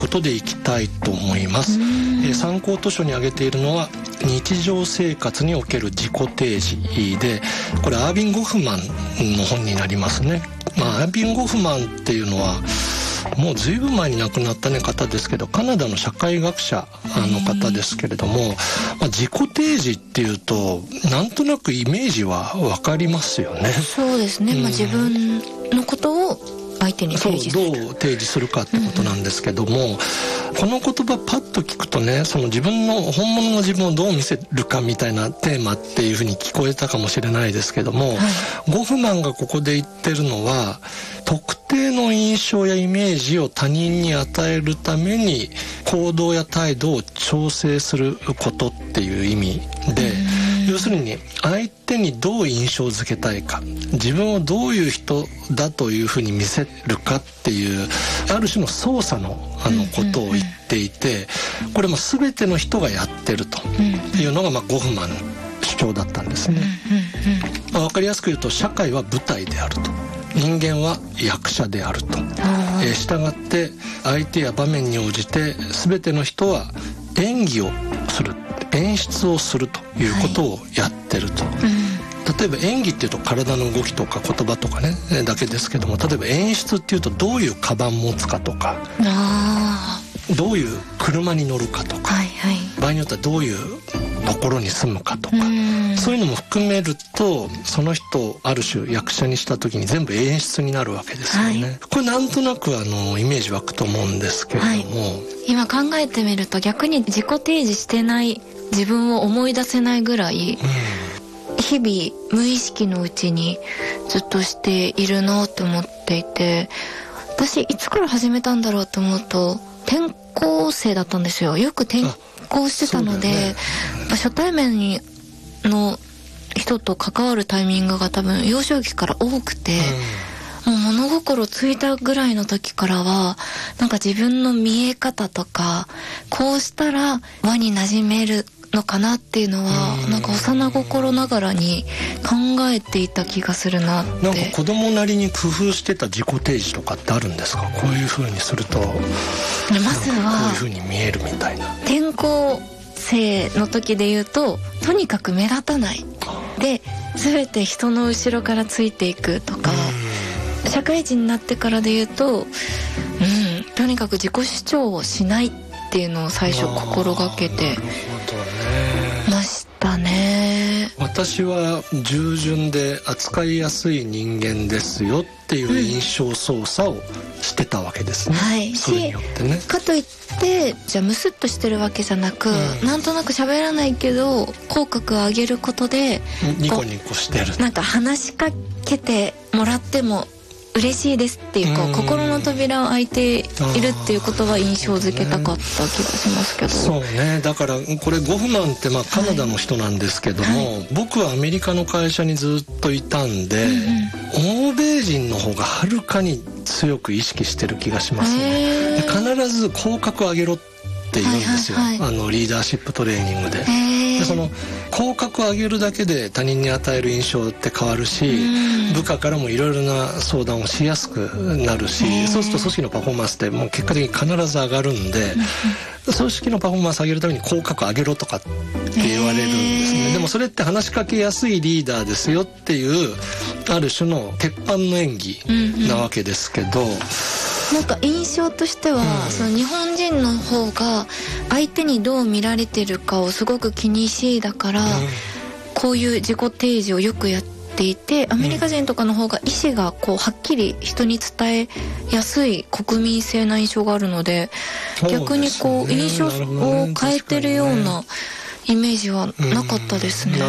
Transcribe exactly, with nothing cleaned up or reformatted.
ことでいきたいと思います。えー、参考図書に挙げているのは日常生活における自己提示で、これアービン・ゴフマンの本になりますね。まあ、アービン・ゴフマンっていうのはもうずいぶん前に亡くなった、ね、方ですけど、カナダの社会学者の方ですけれども、まあ、自己提示っていうとなんとなくイメージは分かりますよね。 そうですね、まあ、自分のことを相手に提示する、 そうどう提示するかってことなんですけども、うんうん、この言葉パッと聞くとね、その自分の本物の自分をどう見せるかみたいなテーマっていうふうに聞こえたかもしれないですけども、はい、ゴフマンがここで言ってるのは、特定の印象やイメージを他人に与えるために行動や態度を調整することっていう意味で、要するに相手にどう印象づけたいか、自分をどういう人だというふうに見せるかっていうある種の操作のあのことを言っていて、これも全ての人がやってるというのがまあゴフマンの主張だったんですね。まあ、分かりやすく言うと、社会は舞台であると、人間は役者であると、えー、従って相手や場面に応じて全ての人は演技をする、演出をするということをやってると、はい、うん、例えば演技っていうと体の動きとか言葉とかねだけですけども、例えば演出っていうとどういうカバン持つかとか、あどういう車に乗るかとか、はいはい、場合によってはどういうところに住むかとか、そういうのも含めるとその人をある種役者にした時に全部演出になるわけですよね、はい、これなんとなくあのイメージ湧くと思うんですけれども、はい、 今考えてみると逆に自己提示してない自分を思い出せないぐらい、うん、日々無意識のうちにずっとしているなって思っていて、私いつから始めたんだろうと思うと転校生だったんですよ。よく転校してたので、ね、初対面にの人と関わるタイミングが多分幼少期から多くて、うん、もう物心ついたぐらいの時からはなんか自分の見え方とか、こうしたら輪に馴染めるのかなっていうのはなんか幼心ながらに考えていた気がするなって。 なんか子供なりに工夫してた自己提示とかってあるんですか？こういう風にするとまずはこういう風に見えるみたいな。 転校生の時で言うと、とにかく目立たないで全て人の後ろからついていくとか、社会人になってからで言うと、うん、とにかく自己主張をしないっていうのを最初心がけてましたね。 私は従順で扱いやすい人間ですよっていう印象操作をしてたわけですね、うん、はい、それによってね。 かといってじゃあムスッとしてるわけじゃなく、うん、なんとなく喋らないけど口角を上げることでニコニコしてる、 なんか話しかけてもらっても嬉しいですっていうか、うん、心の扉を開いているっていうことは印象づけたかった気がしますけど、 そうね。だからこれゴフマンってまあカナダの人なんですけども、はいはい、僕はアメリカの会社にずっといたんで、うんうん、欧米人の方がはるかに強く意識してる気がしますね。で必ず口角上げろって言うんですよ、はいはいはい、あのリーダーシップトレーニングで。でその口角を上げるだけで他人に与える印象って変わるし、部下からもいろいろな相談をしやすくなるし、そうすると組織のパフォーマンスってもう結果的に必ず上がるんで、組織のパフォーマンス上げるために口角上げろとかって言われるんですね。でもそれって話しかけやすいリーダーですよっていうある種の鉄板の演技なわけですけど、 なんか印象としては、うん、その日本人の方が相手にどう見られてるかをすごく気にしだから、うん、こういう自己提示をよくやっていて、アメリカ人とかの方が意思がこうはっきり人に伝えやすい国民性な印象があるので、逆にこう印象を変えてるようなイメージはなかったですね。